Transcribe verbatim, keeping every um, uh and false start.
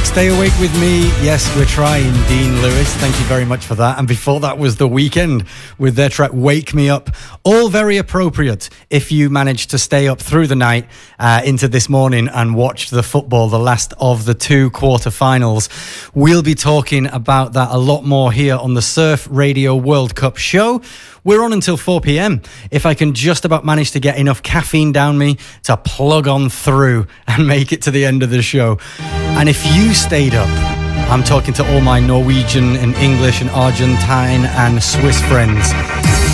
Stay Awake With Me. Yes, we're trying. Dean Lewis, thank you very much for that. And before that was The Weeknd with their track Wake Me Up. All very appropriate if you managed to stay up through the night uh, into this morning and watched the football, the last of the two quarterfinals. We'll be talking about that a lot more here on the Surf Radio World Cup show. We're on until four p.m. if I can just about manage to get enough caffeine down me to plug on through and make it to the end of the show. And if you stayed up, I'm talking to all my Norwegian and English and Argentine and Swiss friends.